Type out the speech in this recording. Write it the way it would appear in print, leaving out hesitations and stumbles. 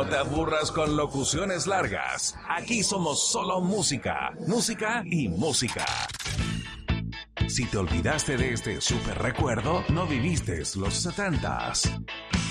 No te aburras con locuciones largas. Aquí somos solo música, música y música. Si te olvidaste de este super recuerdo, no viviste los 70s.